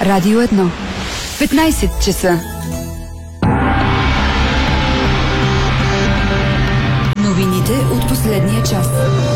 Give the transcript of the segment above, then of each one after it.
Радио 1. 15 часа. Новините от последния час.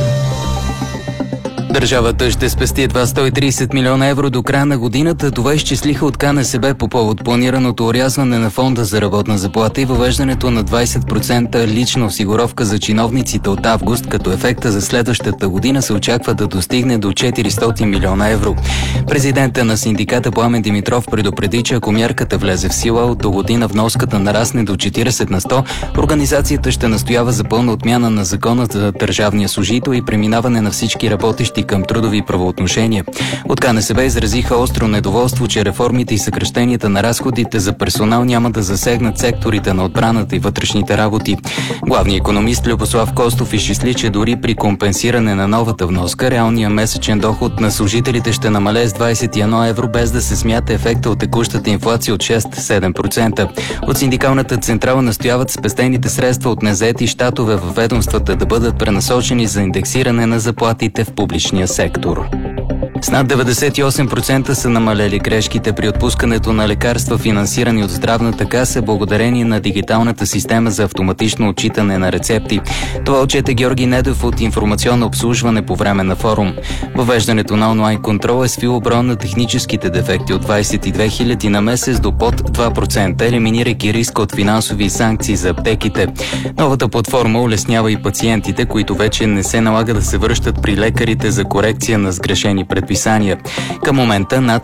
Държавата ще спести едва 130 милиона евро до края на годината. Това изчислиха от КНСБ по повод планираното орязване на фонда за работна заплата и въвеждането на 20% лична осигуровка за чиновниците от август, като ефекта за следващата година се очаква да достигне до 400 милиона евро. Президентът на синдиката Пламен Димитров предупреди, че ако мярката влезе в сила, от до година вноската нарасне до 40 на 100, организацията ще настоява за пълна отмяна на закона за държавния служител и преминаване на всички работещи към трудови правоотношения. От КНСБ изразиха остро недоволство, че реформите и съкращенията на разходите за персонал няма да засегнат секторите на отбраната и вътрешните работи. Главният икономист Любослав Костов изчисли, че дори при компенсиране на новата вноска, реалният месечен доход на служителите ще намалее с 21 евро, без да се смята ефекта от текущата инфлация от 6-7%. От синдикалната централа настояват спестените средства от незаети щатове във ведомствата да бъдат пренасочени за индексиране на заплатите в публичния сектор. С над 98% са намалели грешките при отпускането на лекарства, финансирани от Здравната каса, благодарение на дигиталната система за автоматично отчитане на рецепти. Това отчете Георги Недев от информационно обслужване по време на форум. Въвеждането на онлайн контрол е свило броя на техническите дефекти от 22 000 на месец до под 2%, елиминирайки риска от финансови санкции за аптеките. Новата платформа улеснява и пациентите, които вече не се налага да се връщат при лекарите за корекция на сгрешени предписания. Към момента над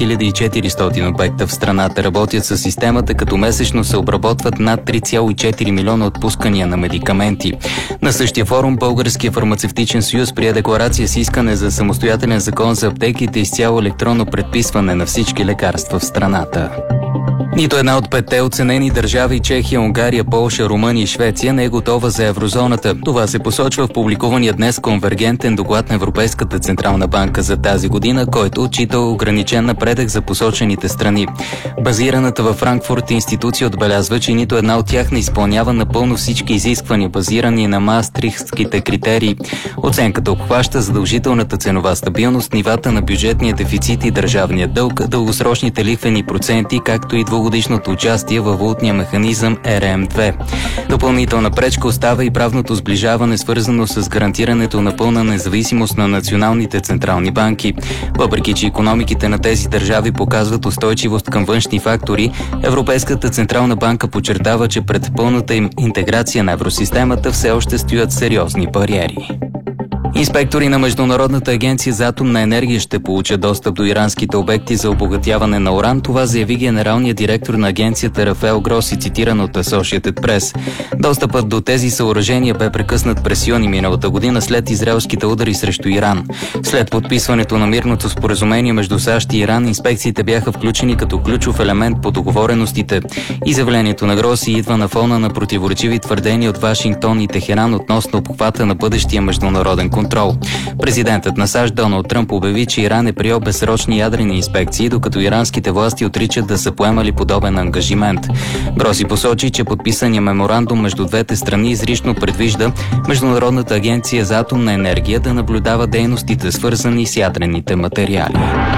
2400 обекта в страната работят със системата, като месечно се обработват над 3,4 милиона отпускания на медикаменти. На същия форум Българския фармацевтичен съюз прие декларация с искане за самостоятелен закон за аптеките и изцяло електронно предписване на всички лекарства в страната. Нито една от петте оценени държави Чехия, Унгария, Полша, Румъния и Швеция не е готова за еврозоната. Това се посочва в публикувания днес конвергентен доклад на Европейската централна банка за тази година, който отчита ограничен напредък за посочените страни. Базираната във Франкфурт институция отбелязва, че нито една от тях не изпълнява напълно всички изисквания, базирани на Маастрихтските критерии. Оценката обхваща задължителната ценова стабилност, нивата на бюджетния дефицит и държавния дълг, дългосрочните лихвени проценти, както и двугодишното участие във валутния механизъм РМ2. Допълнителна пречка остава и правното сближаване, свързано с гарантирането на пълна независимост на националните централни банки. Въпреки че икономиките на тези държави показват устойчивост към външни фактори, Европейската централна банка подчертава, че пред пълната им интеграция на евросистемата все още стоят сериозни бариери. Инспектори на Международната агенция за атомна енергия ще получат достъп до иранските обекти за обогатяване на уран. Това заяви генералният директор на агенцията Рафаел Гроси, цитиран от Associated Press. Достъпът до тези съоръжения бе прекъснат през юни миналата година след израелските удари срещу Иран. След подписването на мирното споразумение между САЩ и Иран, инспекциите бяха включени като ключов елемент по договореностите. Изявлението на Гроси идва на фона на противоречиви твърдения от Вашингтон и Техеран относно обхвата на бъдещия международен контрол. Президентът на САЩ Доналд Тръмп обяви, че Иран е приел безсрочни ядрени инспекции, докато иранските власти отричат да са поемали подобен ангажимент. Гроси посочи, че подписания меморандум между двете страни изрично предвижда Международната агенция за атомна енергия да наблюдава дейностите, свързани с ядрените материали.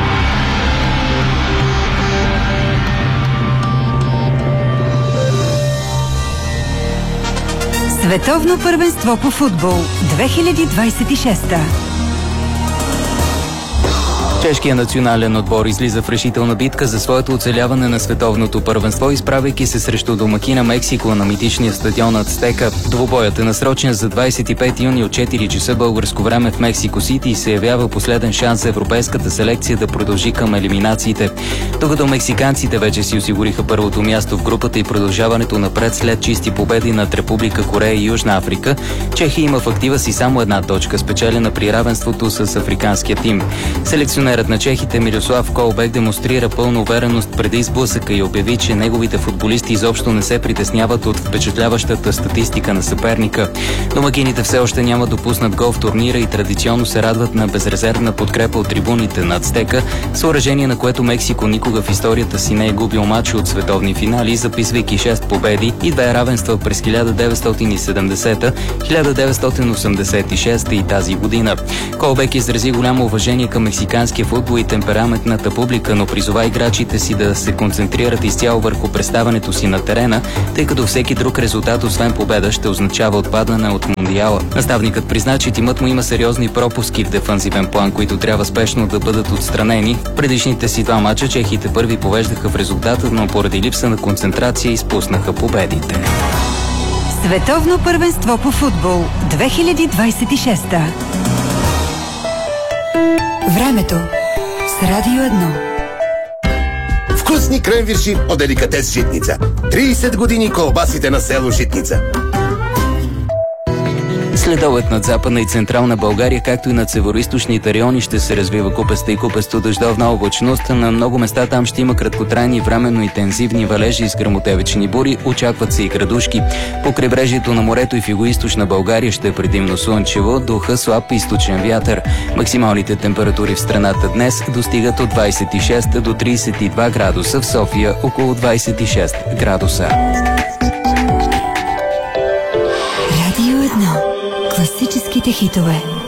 Световно първенство по футбол 2026. Чешкият национален отбор излиза в решителна битка за своето оцеляване на световното първенство, изправяйки се срещу домакина Мексико на митичния стадион Ацтека. Двубоят е насрочен за 25 юни от 4 часа българско време в Мексико Сити и се явява последен шанс за европейската селекция да продължи към елиминациите. Докато мексиканците вече си осигуриха първото място в групата и продължаването напред след чисти победи над Република Корея и Южна Африка, Чехия има в актива си само една точка, спечелена при равенството с африканския тим. Селекционерът на чехите Мирослав Колбек демонстрира пълна увереност преди сблъсъка и обяви, че неговите футболисти изобщо не се притесняват от впечатляващата статистика на съперника. Домакините все още няма допуснат гол в турнира и традиционно се радват на безрезервна подкрепа от трибуните на Ацтека, съоръжение, на което Мексико никога в историята си не е губил мачи от световни финали, записвайки 6 победи и 2 равенства през 1970, 1986 и тази година. Колбек изрази голямо уважение към мексиканския българския футбол и темпераментната публика, но призова играчите си да се концентрират изцяло върху представянето си на терена, тъй като всеки друг резултат, освен победа, ще означава отпадане от Мондиала. Наставникът призна, че тимът му има сериозни пропуски в дефанзивен план, които трябва спешно да бъдат отстранени. В предишните си два мача чехите първи повеждаха в резултата, но поради липса на концентрация изпуснаха победите. Световно първенство по футбол 2026. Времето с Радио 1. Вкусни кренвирши от деликатес Житница. 30 години колбасите на село Житница. Следобед над Западна и Централна България, както и над североизточните райони, ще се развива купеста и купесто дъждовна облачност. На много места там ще има краткотрайни временно интензивни валежи с гръмотевични бури. Очакват се и градушки. По крайбрежието на морето и в югоизточна България ще е предимно слънчево, духа слаб източен вятър. Максималните температури в страната днес достигат от 26 до 32 градуса, в София около 26 градуса. Радио 1. Класическите хитове.